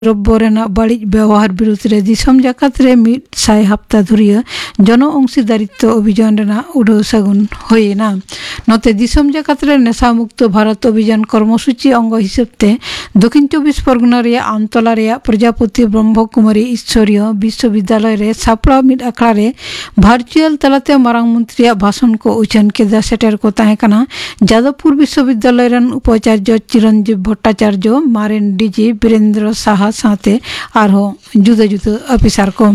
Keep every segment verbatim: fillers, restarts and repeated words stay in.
द्रव्य रेना बाड़िज व्यवहार विरुद्ध रे दिसम जाकात रे मिद साय हप्ता धुरिया जन अंशीदारित्व अभियान रेना उड़ो सगुन होयेना नते दिसम जाकात रे नेशा मुक्त भारत अभियान कर्मसूची अंग हिसाबते दक्षिण चौबीस परगना रे आमतला रे प्रजापति ब्रह्मकुमारी ईश्वरीय विश्वविद्यालय रे सापड़ा मिद आखड़ा रे भार्चुअल तलाते मारांग मंत्री भाषण को उछन केदा सेटर को ताहे कना जादवपुर विश्वविद्यालय रन उपाचार्य चिरंजीव भट्टाचार्य मारेन डीजी वीरेंद्र साहा साथे आरो जुदा जुदा अफिसार को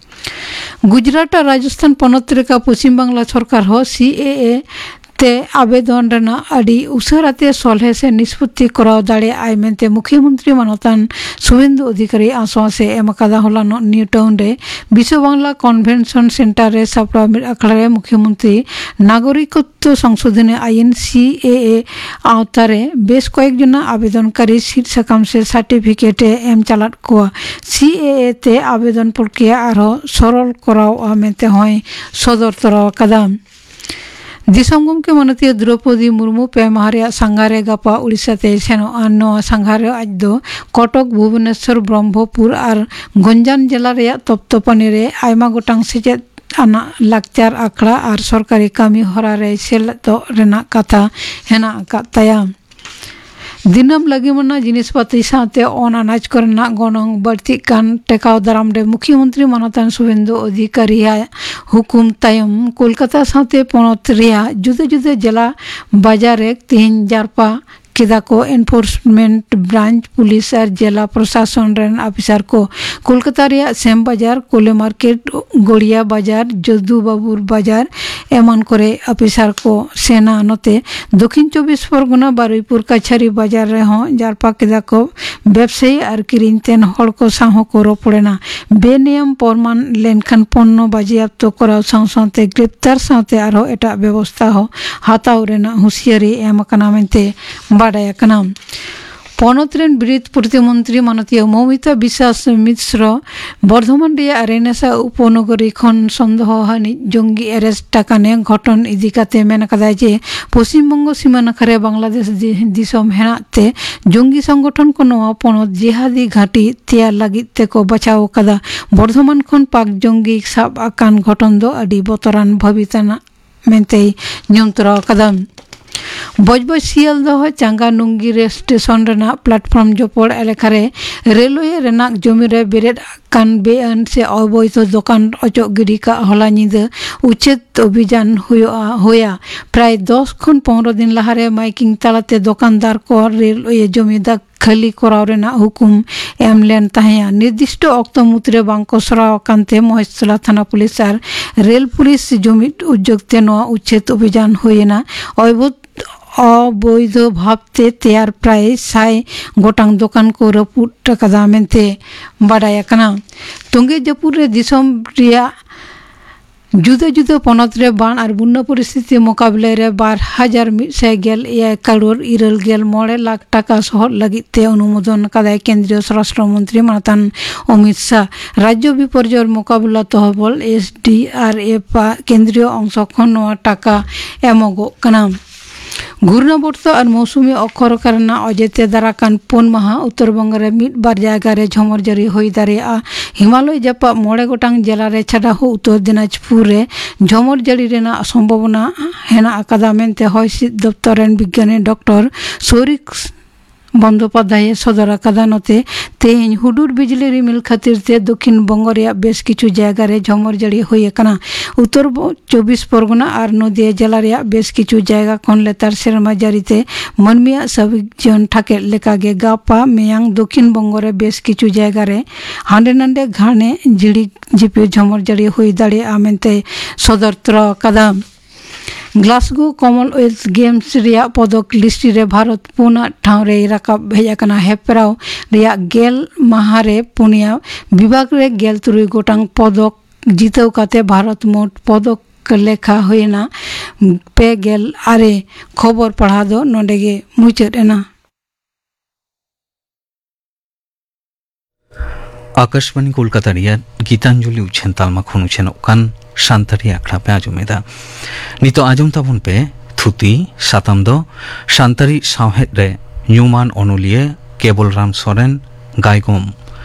गुजरात और राजस्थान पनत रेखा पश्चिम बांग्ला सरकार हो सीएए ते आवेदन रेना अड़ी उसराते सलहे से निष्पत्ति कराव दाड़े आय मेंते मुख्यमंत्री मानतान शुभेंदु अधिकारी आश्वासे एमकादा होलानो न्यू टाउन रे विश्व बांग्ला कन्वेंशन सेंटर रे सापड़ा आखड़ा रे मुख्यमंत्री नागरिकत्व संशोधन आईन सीएए आवतारे बेस कयेक जना आवेदनकारी सीट सकाम से सार्टिफिकेट एम चालात को सीएए ते आवेदन प्रक्रिया आरो सरल कराव मेंते होय सदर तरह कदम दिसम गमके माननीय द्रौपदी मुर्मू पे माहारिया सांगारे गापा उड़ीसा ते सेनो आनो सांगारे आज दो कटक भुवनेश्वर ब्रह्मपुर और गंजाम जिला रे तप्तपानी रे आयमा गोटांग सेचेद आना लाक्चार आखड़ा और सरकारी कामी हरा रे सेलेदो रेना कथा हेना काताया दिनम लगी मना जिनिसपाती साथे अन अनाज करना गनंग बढ़ती कान टेकाव दाराम रे मुख्यमंत्री मानतान शुभेंदु अधिकारी हुकुम तायम कोलकाता साथे पनत रिया जुदे जुदे जिला बाजार एक तीन जारपा केदा को एनफोर्समेंट ब्रांच पुलिस और जिला प्रशासन रेन ऑफिसर को कोलकाता रे सेम बाजार कोले मार्केट गड़िया बाजार जदू बाबूर बाजार एमन करे ऑफिसर को सेना नते दक्षिण चौबीस परगना बारुईपुर कछारी बाजार रे हो जारपा केदा को व्यवसायी और किरिन तेन हड़ को साहो को रोपड़ेना बेनियम परमान लेनखान पण्य बाजियाप्त कराव साथे ग्रेप्तार साथे आरो एटा व्यवस्था हो हाताव रेना हुसियारी एम कना मेंते बाड़ाय कना पनतरेन ब्रिज प्रतिमंत्री माननीय मौमिता विश्वास मिश्र बर्धमान रे आरेनेसा उपनगरी खन सन्देहहानी जंगी एरेस्ट टाकाने घटन इदिकाते मेन कदा जे पश्चिम बंग सीमा नखरे बांग्लादेश दिसम हेनाते जंगी संगठन को नवा पनत जिहादी घाटी तैयार लगित ते को बचाव कदा बर्धमान खन पाक जंगी साब आकान घटन दो अडी बतरान भवितना मेंते न्यूमतरा कदम बजबज सियालदह चांगा नुंगी रे station Raina platform जोपड़ एलेखारे railway Raina जमी रे बेरेद कान बेअन से अवैध दुकान अचक गिरी का हला निदा उचित अभियान होया प्राय दस खन पंद्रह दिन लहारे माइकिंग तालाते दुकानदार को रेलवे जमी दा खाली कराव रेना हुकुम एम लेन ताहेया निर्दिष्ट अक्त मुद्रे बांको सराव कांते महेशतला थाना पुलिस और रेल पुलिस जमी उद्योगते नवा उचित अभियान होयेना अवैध अवैध भावते तैयार प्राय साय गोटांग दुकान को रपुट टकदा मेंते बाड़ाय कना तुंगे जपुर रे दिसम रिया जुदा जुदा पनत रे बान और बुन्ना परिस्थिति मुकाबले रे बार हजार मिसे गेल या करोड़ इरल गेल मोड़े लाख टाका शहर लगिते अनुमोदन कदाय केंद्रीय स्वराष्ट्र मंत्री मानतान अमित शाह राज्य विपर्यय मुकाबला तहबल एस डी आर एफ केंद्रीय अंश खन नवा टाका एमगो कना घूर्णबर्त और मौसुमी अक्षर करना अजेते दाराकान पुन माह उत्तर बंग रे मिद बार जायगा रे झमर जरी होई दारेआ हिमालय जापा मोड़े गोटांग जिला रे छाड़ा हो उत्तर दिनाजपुर रे झमर जड़ी रेना संभावना हेना आकादा मेंते हयसिद दफ्तर रेन विज्ञानी डॉक्टर सौरिक बंदोपाध्याय सदर आकादा नते तेहन हुडुर बिजली रिमिल खातिर ते दक्षिण बंग रे बेस किछु जायगा रे झमर जड़ी होय कना उत्तर चौबीस परगना और नदिया जिला रे बेस किछु जायगा खन लेतार सेरमा जारीते मनमिया सबिजन ठाके लेकागे गापा मेयांग दक्षिण बंग रे बेस किछु जायगा रे हांडे नांडे घाने जिड़ी जिपे झमर जड़ी होय दाड़े आमेंते सदर तर कदम ग्लासगो कॉमनवेल्थ गेम्स रिया पदक लिस्ट रे भारत पुना ठाव रे राकाब भेजाकना हेपराव रिया गेल माहारे पुनिया विभाग रे गेल तुरुई गोटांग पदक जीतव काते भारत मोट पदक लेखा होइना पे गेल आरे खबर पढ़ा दो नोडेगे मुचेद एना आकाशवाणी कोलकाता रिया गीतांजलि उछेन तालमा खुन उछेन ओकान शांतारी आखड़ा पे आजमेदा नितो आजम ताबुन पे थुती साताम दो शांतारी सावहेद रे न्यूमान अनुलिये केबल राम सोरेन गायगम